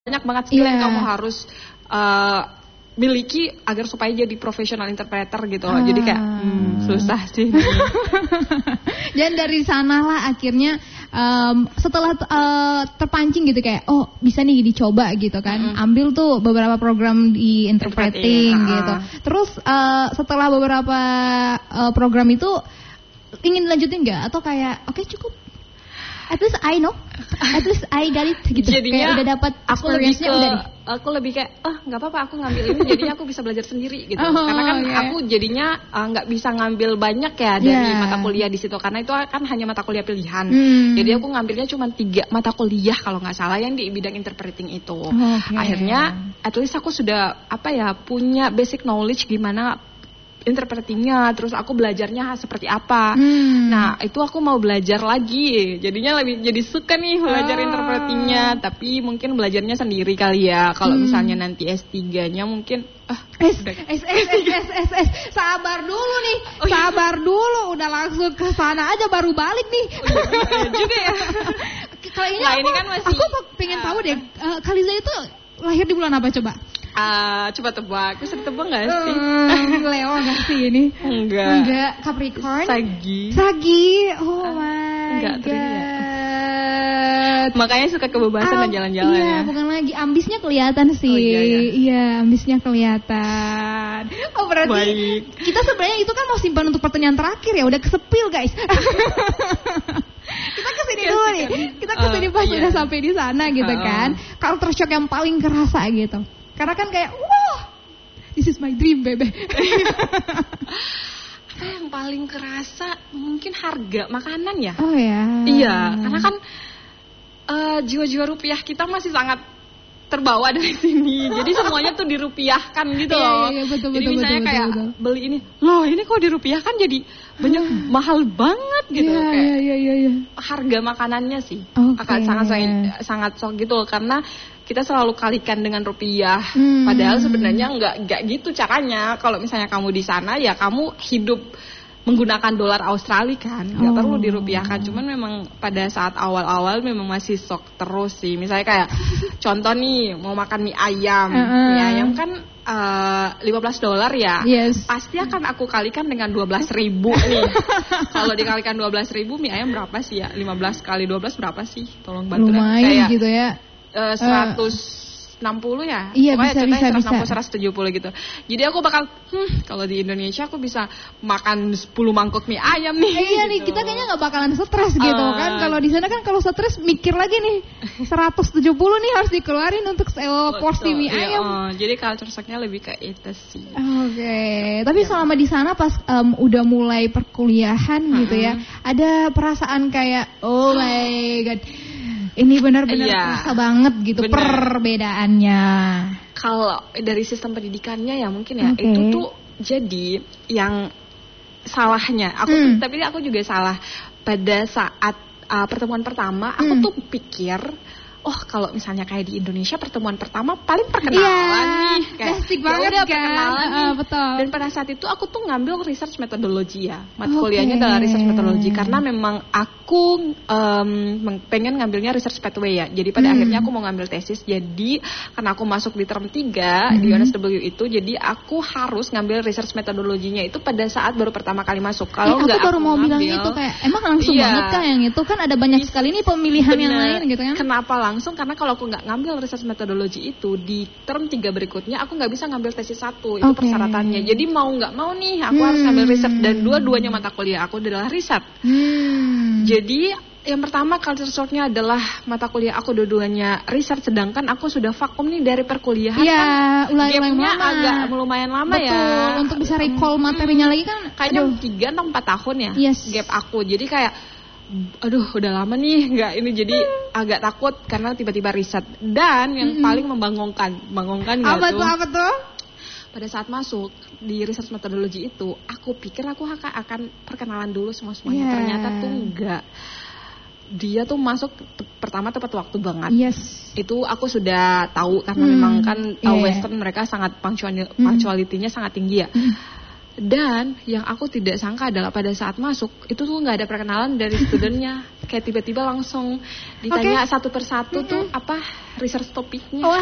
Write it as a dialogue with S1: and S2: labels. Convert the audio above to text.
S1: banyak banget skill yang kamu harus miliki agar supaya jadi professional interpreter gitu. Jadi kayak susah sih.
S2: Dan dari sanalah akhirnya setelah terpancing gitu kayak bisa nih dicoba gitu kan. Ambil tuh beberapa program di interpreting gitu. Terus setelah beberapa program itu ingin lanjutin nggak atau kayak oke, cukup? At least I know, at least I got it gitu.
S1: Jadinya
S2: kayak udah dapat experience-nya udah deh.
S1: Aku lebih kayak nggak apa-apa, aku ngambil ini jadinya aku bisa belajar sendiri gitu. Karena kan aku jadinya nggak bisa ngambil banyak ya dari mata kuliah di situ, karena itu kan hanya mata kuliah pilihan. Jadi aku ngambilnya cuma 3 mata kuliah kalau nggak salah yang di bidang interpreting itu. Akhirnya at least aku sudah punya basic knowledge gimana interpretingnya, terus aku belajarnya seperti apa. Nah itu aku mau belajar lagi, jadinya jadi suka nih belajar interpretingnya. Tapi mungkin belajarnya sendiri kali ya. Kalau misalnya nanti S3-nya mungkin
S2: sabar dulu nih, sabar dulu, udah langsung ke sana aja baru balik nih.
S1: Juga ya.
S2: Kayaknya ini kan masih, aku pengen tahu deh, Khaliza itu lahir di bulan apa coba?
S1: Coba tebak, bisa ditebak gak sih?
S2: Leo gak sih ini?
S1: Enggak,
S2: Capricorn?
S1: Sagi.
S2: Oh my God.
S1: Makanya suka kebebasan dan jalan-jalan ya.
S2: Bukan lagi, ambisnya kelihatan sih. Iya, ambisnya kelihatan. Berarti baik. Kita sebenarnya itu kan mau simpan untuk pertanyaan terakhir ya, udah kesepil guys. Kita kesini dulu nih, kita kesini pas udah sampai di sana gitu kan. Culture shock yang paling kerasa gitu. Karena kan kayak, this is my dream, bebe.
S1: Apa yang paling kerasa? Mungkin harga makanan ya.
S2: Oh ya.
S1: Iya, karena kan jiwa-jiwa rupiah kita masih sangat terbawa dari sini. Jadi semuanya tuh dirupiahkan gitu loh.
S2: Iya, betul,
S1: jadi misalnya kayak beli ini, loh ini kok dirupiahkan jadi banyak mahal banget gitu.
S2: Iya.
S1: Harga makanannya sih akan sangat sok gitu, karena kita selalu kalikan dengan rupiah. Padahal sebenarnya nggak gitu caranya. Kalau misalnya kamu di sana ya kamu hidup menggunakan dolar Australia kan, nggak perlu dirupiahkan. Cuman memang pada saat awal-awal memang masih sok terus sih. Misalnya kayak contoh nih, mau makan mie ayam. Mie ayam kan $15 ya. Pasti akan aku kalikan dengan 12.000 nih. Kalau dikalikan 12.000, mie ayam berapa sih ya? 15 kali 12 berapa sih? Tolong bantu.
S2: Lumayan kayak, gitu ya.
S1: 160 ya?
S2: Iya,
S1: pokoknya
S2: bisa.
S1: 160-170 gitu. Jadi aku bakal kalau di Indonesia aku bisa makan 10 mangkok mie ayam nih.
S2: Iya gitu. Nih, kita kayaknya gak bakalan stres gitu kan. Kalau di sana kan kalau stres mikir lagi nih 170 nih harus dikeluarin untuk porsi mie ayam.
S1: Jadi culture shock-nya lebih ke itu sih.
S2: Tapi selama di sana pas udah mulai perkuliahan gitu ya, ada perasaan kayak oh my God, ini benar-benar terasa banget gitu perbedaannya.
S1: Kalau dari sistem pendidikannya ya mungkin ya itu tuh jadi yang salahnya. Tapi aku juga salah pada saat pertemuan pertama. Aku tuh pikir kalau misalnya kayak di Indonesia pertemuan pertama paling perkenalan nih, kayak
S2: basic banget kan,
S1: perkenalan nih.
S2: Betul.
S1: Dan pada saat itu aku tuh ngambil research methodology ya, mata kuliahnya adalah research methodology, karena memang aku pengen ngambilnya research pathway ya. Jadi pada akhirnya aku mau ngambil tesis. Jadi karena aku masuk di term 3 di UNSW itu, jadi aku harus ngambil research methodology-nya itu pada saat baru pertama kali masuk. Kalau enggak
S2: aku baru mau bilang itu kayak emang langsung banget kan yang itu kan ada banyak sekali nih pemilihan yang lain gitu kan.
S1: Kenapa langsung? Karena kalau aku nggak ngambil research methodology itu di term 3 berikutnya aku nggak bisa ngambil tesis 1, itu persyaratannya. Jadi mau nggak mau nih aku harus ngambil research, dan dua-duanya mata kuliah aku adalah riset. Jadi yang pertama culture shock-nya adalah mata kuliah aku dua-duanya riset, sedangkan aku sudah vakum nih dari perkuliahan.
S2: Iya,
S1: gapnya agak lumayan lama. Betul, ya.
S2: Untuk bisa recall materinya lagi kan
S1: kayaknya 3 atau 4 tahun ya gap aku. Jadi kayak udah lama nih nggak ini, jadi agak takut karena tiba-tiba riset. Dan yang paling membangongkan nggak
S2: apa tuh?
S1: Pada saat masuk di research methodology itu, aku pikir aku akan perkenalan dulu semuanya. Ternyata tuh enggak. Dia tuh masuk pertama tepat waktu banget. Itu aku sudah tahu karena memang kan Western mereka sangat punctuality-nya sangat tinggi ya. Dan yang aku tidak sangka adalah pada saat masuk itu tuh nggak ada perkenalan dari studennya, kayak tiba-tiba langsung ditanya satu persatu tuh apa research topiknya.